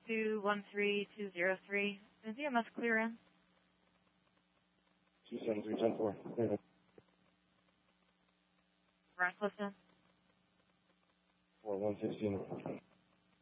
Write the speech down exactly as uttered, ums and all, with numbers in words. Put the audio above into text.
two one three two zero three. Is E M S clear in? two seven three ten four. Rock listen. four one sixteen.